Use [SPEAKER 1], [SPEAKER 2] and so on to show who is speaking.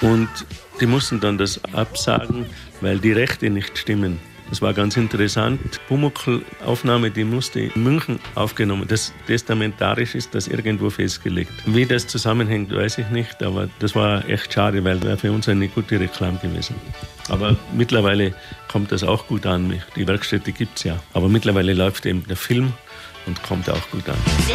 [SPEAKER 1] Und die mussten dann das absagen, weil die Rechte nicht stimmen. Das war ganz interessant. Pumuckl-Aufnahme, die musste in München aufgenommen. Das testamentarisch ist das irgendwo festgelegt. Wie das zusammenhängt, weiß ich nicht, aber das war echt schade, weil das wäre für uns eine gute Reklame gewesen. Aber mittlerweile kommt das auch gut an. Die Werkstätte gibt es ja. Aber mittlerweile läuft eben der Film und kommt auch gut an.